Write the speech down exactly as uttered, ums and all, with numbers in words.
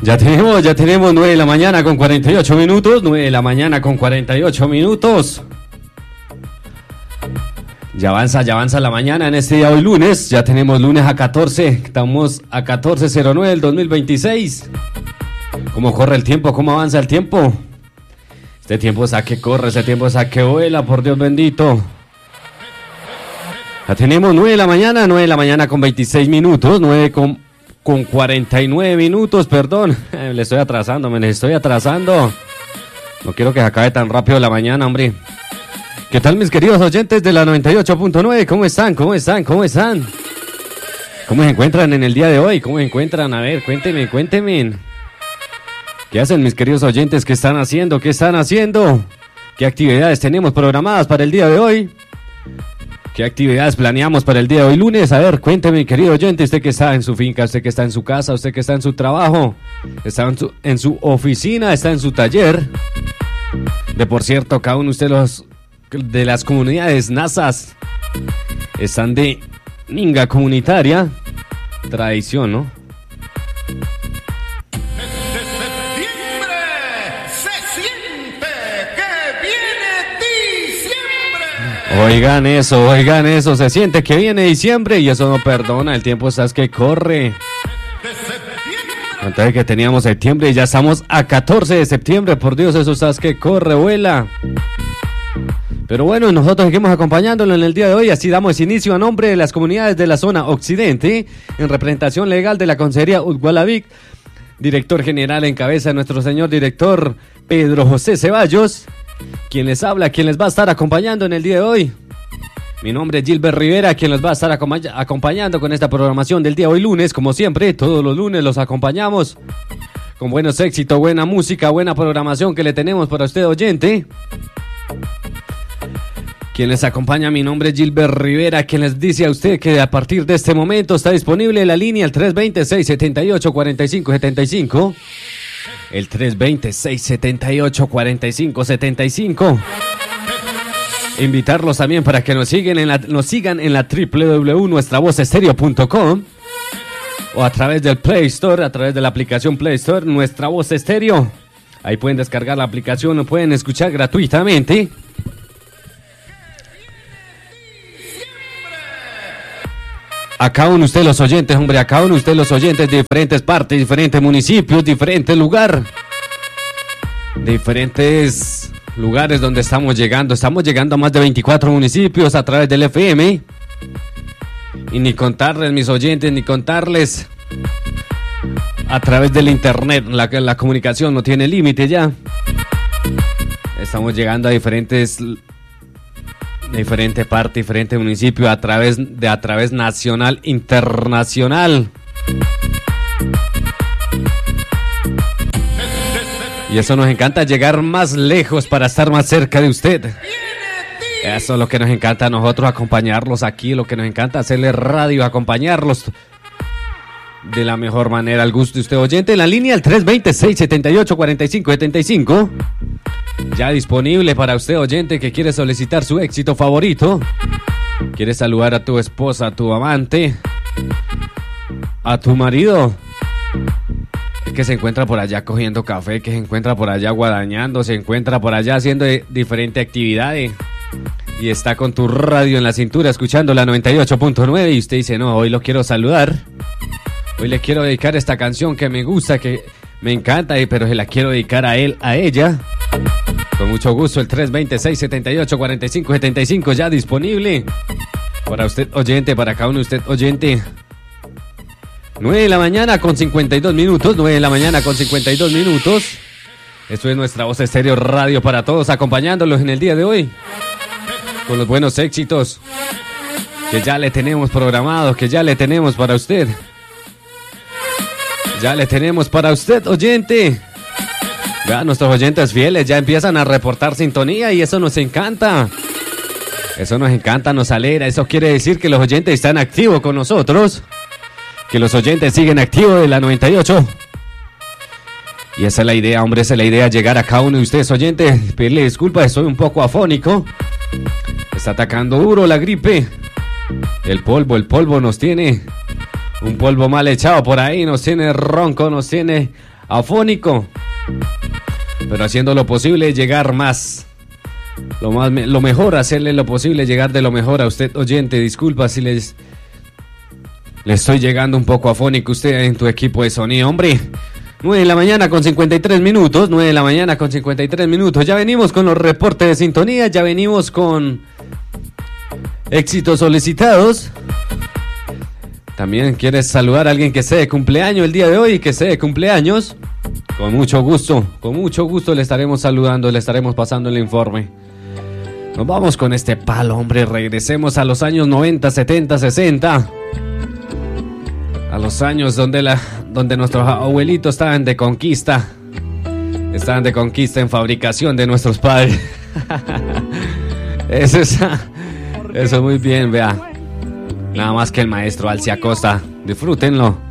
Ya tenemos, ya tenemos nueve de la mañana con cuarenta y ocho minutos, nueve de la mañana con cuarenta y ocho minutos. Ya avanza, ya avanza la mañana en este día hoy lunes, ya tenemos lunes a catorce, estamos a catorce cero nueve del dos mil veintiséis. ¿Cómo corre el tiempo? ¿Cómo avanza el tiempo? Este tiempo es a que corre, este tiempo es a que vuela, por Dios bendito. Ya tenemos nueve de la mañana, nueve de la mañana con veintiséis minutos, nueve con, con cuarenta y nueve minutos, perdón. Le estoy atrasando, me le estoy atrasando. No quiero que se acabe tan rápido la mañana, hombre. ¿Qué tal, mis queridos oyentes de la noventa y ocho punto nueve? ¿Cómo están? ¿Cómo están? ¿Cómo están? ¿Cómo se encuentran en el día de hoy? ¿Cómo se encuentran? A ver, cuéntenme, cuéntenme. ¿Qué hacen, mis queridos oyentes? ¿Qué están haciendo? ¿Qué están haciendo? ¿Qué actividades tenemos programadas para el día de hoy? ¿Qué actividades planeamos para el día de hoy lunes? A ver, cuénteme, querido oyente, usted que está en su finca, usted que está en su casa, usted que está en su trabajo, está en su, en su oficina, está en su taller. De por cierto, cada uno de ustedes los, de las comunidades nazas están de Ninga Comunitaria. Tradición, ¿no? Oigan eso, oigan eso, se siente que viene diciembre y eso no perdona, el tiempo sabes que corre. Antes de que teníamos septiembre y ya estamos a catorce de septiembre, por Dios, eso sabes que corre, vuela. Pero bueno, nosotros seguimos acompañándolo en el día de hoy, así damos inicio a nombre de las comunidades de la zona occidente, en representación legal de la Consejería Utgualavic, director general en cabeza de nuestro señor director Pedro José Ceballos. Quien les habla, quien les va a estar acompañando en el día de hoy. Mi nombre es Gilbert Rivera, quien los va a estar acompañ- acompañando con esta programación del día de hoy lunes. Como siempre, todos los lunes los acompañamos con buenos éxitos, buena música, buena programación que le tenemos para usted, oyente. Quien les acompaña, mi nombre es Gilbert Rivera, quien les dice a usted que a partir de este momento está disponible la línea el tres dos cero, seis siete ocho, cuatro cinco siete cinco. El tres dos cero, seis siete ocho, cuatro cinco siete cinco. Invitarlos también para que nos sigan en la, nos sigan en la doble u doble u doble u punto nuestra voz estéreo punto com o a través del Play Store, a través de la aplicación Play Store, Nuestra Voz Estéreo. Ahí pueden descargar la aplicación, lo pueden escuchar gratuitamente. A cada uno de ustedes los oyentes, hombre, a cada uno de ustedes los oyentes de diferentes partes, diferentes municipios, diferentes lugares, diferentes lugares donde estamos llegando. Estamos llegando a más de veinticuatro municipios a través del F M. Y ni contarles, mis oyentes, ni contarles a través del internet. La, la comunicación no tiene límite ya. Estamos llegando a diferentes... de diferente parte, diferente municipio, a través de a través nacional, internacional. Y eso nos encanta, llegar más lejos para estar más cerca de usted. Eso es lo que nos encanta a nosotros, acompañarlos aquí, lo que nos encanta hacerle radio, acompañarlos de la mejor manera al gusto de usted, oyente. En la línea el tres dos cero, seis siete ocho, cuatro cinco siete cinco. Ya disponible para usted, oyente, que quiere solicitar su éxito favorito. Quiere saludar a tu esposa, a tu amante, a tu marido, que se encuentra por allá cogiendo café, que se encuentra por allá guadañando, se encuentra por allá haciendo diferentes actividades y está con tu radio en la cintura escuchando la noventa y ocho punto nueve y usted dice, no, hoy lo quiero saludar, hoy le quiero dedicar esta canción que me gusta, que me encanta, pero se la quiero dedicar a él, a ella. Con mucho gusto, el tres dos cero, seis siete ocho, cuatro cinco siete cinco ya disponible para usted, oyente, para cada uno de usted, oyente. nueve de la mañana con cincuenta y dos minutos, nueve de la mañana con cincuenta y dos minutos. Esto es Nuestra Voz Estéreo Radio para todos, acompañándolos en el día de hoy con los buenos éxitos que ya le tenemos programados, que ya le tenemos para usted. Ya le tenemos para usted, oyente. Ya nuestros oyentes fieles ya empiezan a reportar sintonía y eso nos encanta. Eso nos encanta, nos alegra. Eso quiere decir que los oyentes están activos con nosotros. Que los oyentes siguen activos de la noventa y ocho. Y esa es la idea, hombre, esa es la idea, llegar a cada uno de ustedes, oyentes. Pedirle disculpas, estoy un poco afónico. Está atacando duro la gripe. El polvo, el polvo nos tiene... Un polvo mal echado por ahí, nos tiene ronco, nos tiene afónico, pero haciendo lo posible llegar más. Lo, más, lo mejor, hacerle lo posible, llegar de lo mejor a usted, oyente. Disculpa si les, le estoy llegando un poco afónico a usted en tu equipo de sonido, hombre. nueve de la mañana con cincuenta y tres minutos, nueve de la mañana con cincuenta y tres minutos. Ya venimos con los reportes de sintonía, ya venimos con éxitos solicitados. También quieres saludar a alguien que esté de cumpleaños el día de hoy, que esté de cumpleaños. Con mucho gusto, con mucho gusto le estaremos saludando, le estaremos pasando el informe. Nos vamos con este palo, hombre. Regresemos a los años noventa, setenta, sesenta. A los años donde, la, donde nuestros abuelitos estaban de conquista. Estaban de conquista en fabricación de nuestros padres. Eso es, eso muy bien, vea. Nada más que el maestro Alci Acosta. Disfrútenlo.